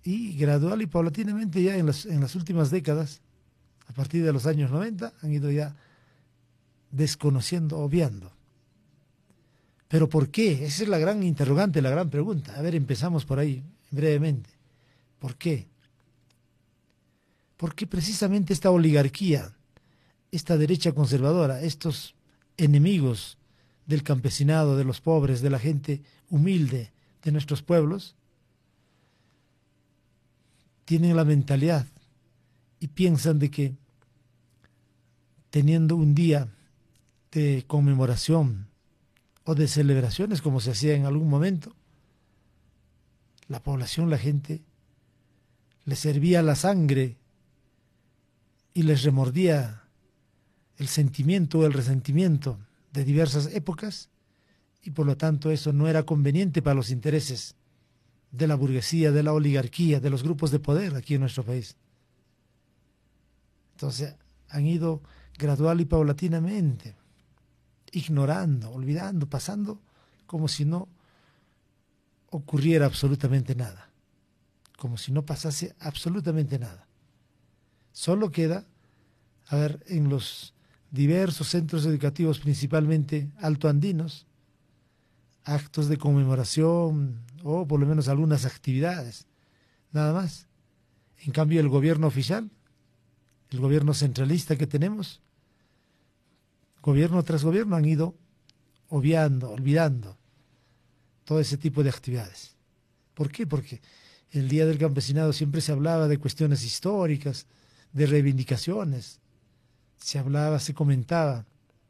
y gradual y paulatinamente ya en las últimas décadas, a partir de los años 90, han ido ya desconociendo, obviando. ¿Pero por qué? Esa es la gran interrogante, la gran pregunta. A ver, empezamos por ahí brevemente. ¿Por qué? Porque precisamente esta oligarquía, esta derecha conservadora, estos enemigos del campesinado, de los pobres, de la gente humilde de nuestros pueblos, tienen la mentalidad y piensan de que teniendo un día de conmemoración o de celebraciones como se hacía en algún momento, la población, la gente, les servía la sangre y les remordía el sentimiento o el resentimiento de diversas épocas, y por lo tanto eso no era conveniente para los intereses de la burguesía, de la oligarquía, de los grupos de poder aquí en nuestro país. Entonces han ido gradual y paulatinamente ignorando, olvidando, pasando como si no ocurriera absolutamente nada, como si no pasase absolutamente nada. Solo queda, a ver, en los diversos centros educativos, principalmente altoandinos, actos de conmemoración o por lo menos algunas actividades, nada más. En cambio, el gobierno oficial, el gobierno centralista que tenemos, gobierno tras gobierno, han ido obviando, olvidando todo ese tipo de actividades. ¿Por qué? Porque el Día del Campesinado siempre se hablaba de cuestiones históricas, de reivindicaciones, se hablaba, se comentaba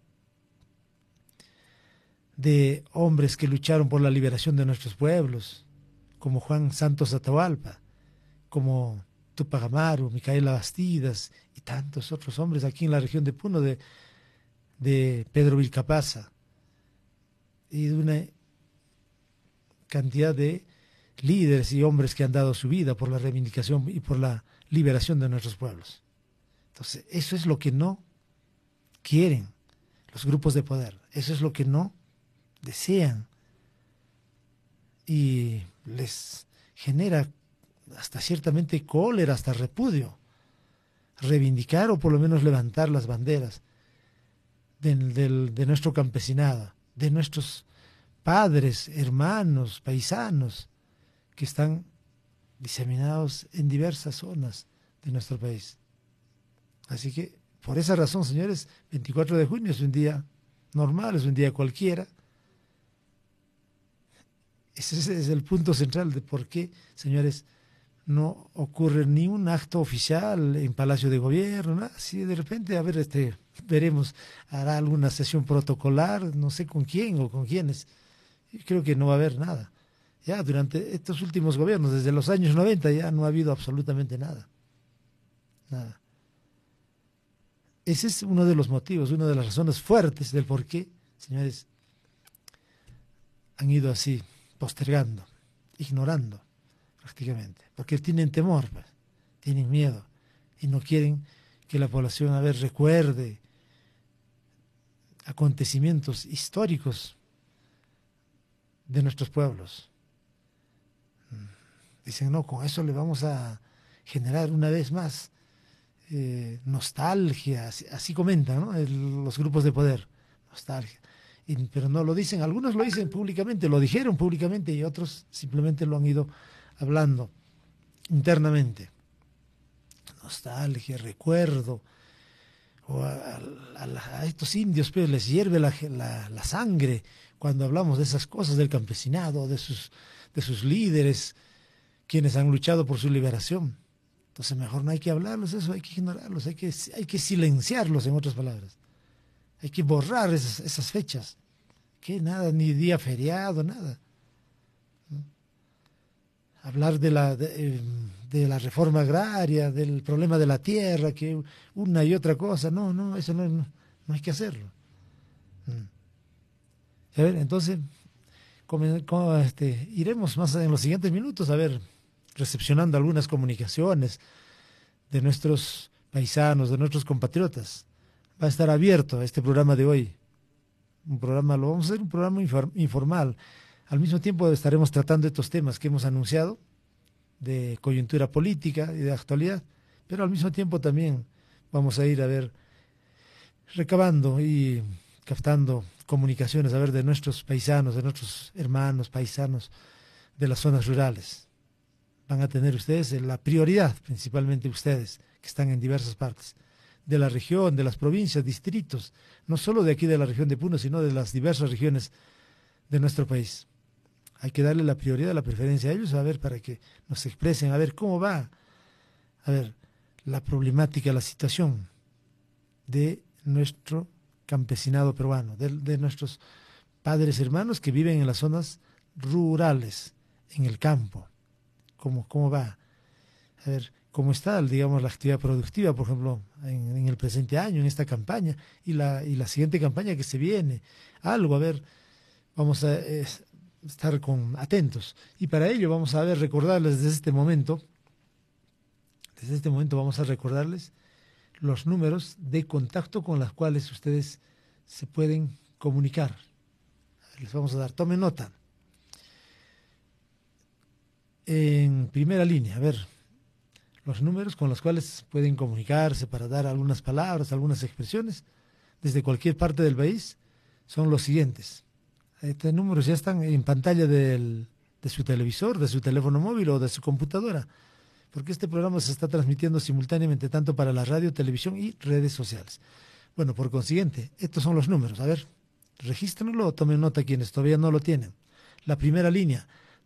de hombres que lucharon por la liberación de nuestros pueblos, como Juan Santos Atahualpa, como Tupac Amaru, Micaela Bastidas y tantos otros hombres aquí en la región de Puno, de Pedro Vilcapasa, y de una cantidad de líderes y hombres que han dado su vida por la reivindicación y por la liberación de nuestros pueblos. Entonces, eso es lo que no quieren los grupos de poder, eso es lo que no desean y les genera hasta ciertamente cólera, hasta repudio, reivindicar o por lo menos levantar las banderas de nuestro campesinado, de nuestros padres, hermanos, paisanos que están diseminados en diversas zonas de nuestro país. Así que, por esa razón, señores, 24 de junio es un día normal, es un día cualquiera. Ese es el punto central de por qué, señores, no ocurre ni un acto oficial en Palacio de Gobierno, nada. Si de repente, a ver, veremos, hará alguna sesión protocolar, no sé con quién o con quiénes. Yo creo que no va a haber nada. Ya durante estos últimos gobiernos, desde los años 90, ya no ha habido absolutamente nada. Nada. Ese es uno de los motivos, una de las razones fuertes del por qué, señores, han ido así, postergando, ignorando prácticamente, porque tienen temor, pues, tienen miedo y no quieren que la población, a ver, recuerde acontecimientos históricos de nuestros pueblos. Dicen, no, con eso le vamos a generar una vez más nostalgia, así comentan, ¿no? Los grupos de poder, nostalgia. Pero no lo dicen, algunos lo dicen públicamente, lo dijeron públicamente y otros simplemente lo han ido hablando internamente. Nostalgia, recuerdo, o a estos indios pues, les hierve la sangre cuando hablamos de esas cosas del campesinado, de sus líderes, quienes han luchado por su liberación. Entonces mejor no hay que hablarlos, eso hay que ignorarlos, hay que silenciarlos, en otras palabras. Hay que borrar esas fechas. Que nada, ni día feriado, nada. ¿No? Hablar de la reforma agraria, del problema de la tierra, que una y otra cosa, no, eso no hay que hacerlo. A ver, entonces, iremos más en los siguientes minutos, a ver, recepcionando algunas comunicaciones de nuestros paisanos, de nuestros compatriotas. Va a estar abierto este programa de hoy. Lo vamos a hacer un programa informal. Al mismo tiempo estaremos tratando estos temas que hemos anunciado de coyuntura política y de actualidad, pero al mismo tiempo también vamos a ir a ver, recabando y captando comunicaciones, a ver, de nuestros paisanos, de nuestros hermanos paisanos de las zonas rurales. Van a tener ustedes la prioridad, principalmente ustedes, que están en diversas partes de la región, de las provincias, distritos, no solo de aquí de la región de Puno, sino de las diversas regiones de nuestro país. Hay que darle la prioridad, la preferencia a ellos, a ver, para que nos expresen, a ver cómo va, a ver, la problemática, la situación de nuestro campesinado peruano, de nuestros padres hermanos que viven en las zonas rurales, en el campo. ¿Cómo va? A ver, cómo está, digamos, la actividad productiva, por ejemplo, en el presente año, en esta campaña, y la siguiente campaña que se viene. Algo, a ver, vamos a estar atentos. Y para ello vamos a ver, recordarles desde este momento vamos a recordarles los números de contacto con los cuales ustedes se pueden comunicar. Les vamos a dar, tomen nota. En primera línea, a ver, los números con los cuales pueden comunicarse para dar algunas palabras, algunas expresiones, desde cualquier parte del país, son los siguientes. Estos números ya están en pantalla de su televisor, de su teléfono móvil o de su computadora, porque este programa se está transmitiendo simultáneamente tanto para la radio, televisión y redes sociales. Bueno, por consiguiente, estos son los números. A ver, regístrenlo o tomen nota quienes todavía no lo tienen. La primera línea,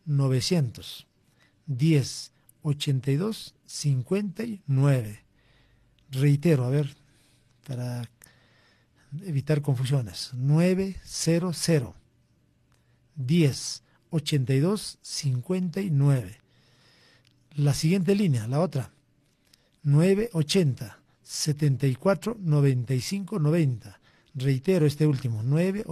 910-82-59. Reitero, a ver, para evitar confusiones. 900-10-82-59. La siguiente línea, la otra, 980-74-95-90. Reitero este último,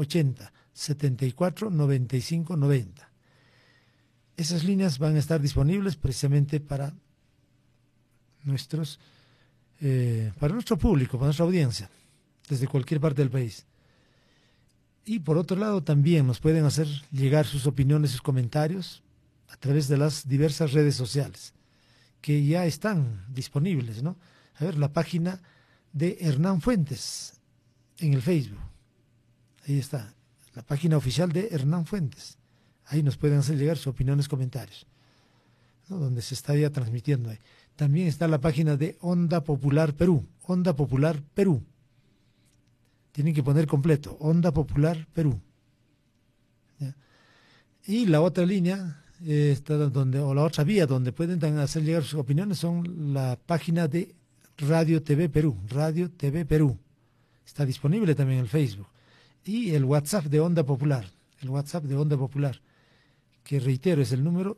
980-74-95-90. Esas líneas van a estar disponibles precisamente para nuestro público, para nuestra audiencia, desde cualquier parte del país. Y por otro lado también nos pueden hacer llegar sus opiniones, sus comentarios a través de las diversas redes sociales que ya están disponibles, ¿no? A ver, la página de Hernán Fuentes en el Facebook. Ahí está, la página oficial de Hernán Fuentes. Ahí nos pueden hacer llegar sus opiniones, comentarios, ¿no? Donde se está ya transmitiendo ahí. También está la página de Onda Popular Perú. Onda Popular Perú. Tienen que poner completo, Onda Popular Perú. ¿Ya? Y la otra línea, o la otra vía donde pueden hacer llegar sus opiniones son la página de Radio TV Perú. Radio TV Perú. Está disponible también en el Facebook. Y el WhatsApp de Onda Popular. El WhatsApp de Onda Popular, que reitero es el número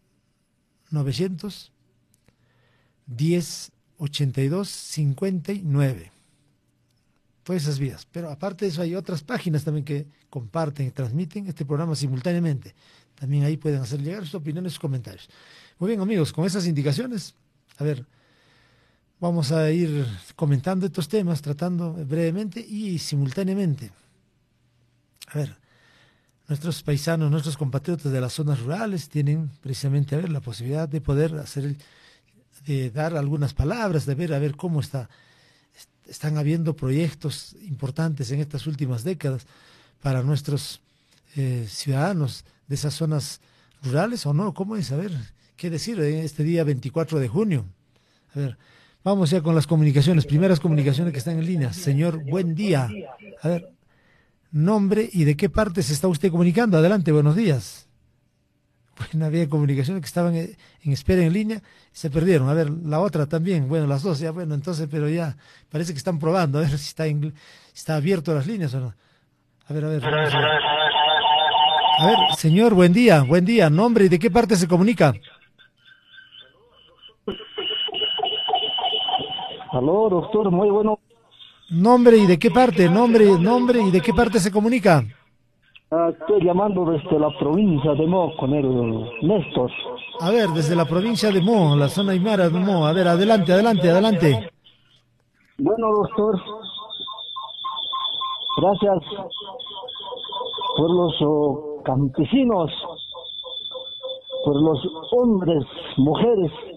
910-82-59. Todas esas vías. Pero aparte de eso hay otras páginas también que comparten y transmiten este programa simultáneamente. También ahí pueden hacer llegar sus opiniones, sus comentarios. Muy bien, amigos, con esas indicaciones, a ver, vamos a ir comentando estos temas, tratando brevemente y simultáneamente. A ver, nuestros paisanos, nuestros compatriotas de las zonas rurales tienen precisamente, a ver, la posibilidad de poder de dar algunas palabras, de ver, a ver cómo están habiendo proyectos importantes en estas últimas décadas para nuestros ciudadanos de esas zonas rurales o no. ¿Cómo es? A ver, ¿qué decir en este día 24 de junio? A ver, vamos ya con las comunicaciones, primeras comunicaciones que están en línea. Señor, buen día. A ver, nombre y de qué parte se está usted comunicando. Adelante, buenos días. Bueno, había comunicaciones que estaban en espera en línea, se perdieron. A ver, la otra también, bueno, las dos, ya bueno, entonces, pero ya parece que están probando, a ver si está abierto las líneas o no. A ver, vamos a ver. A ver, señor, buen día, nombre y de qué parte se comunica. Aló, doctor, muy bueno. Nombre y de qué parte, nombre y de qué parte se comunica. Estoy llamando desde la provincia de Mo con el Néstor. A ver, desde la provincia de Mo, la zona aymara de Mo. A ver, adelante. Bueno, doctor, gracias por los campesinos por los hombres, mujeres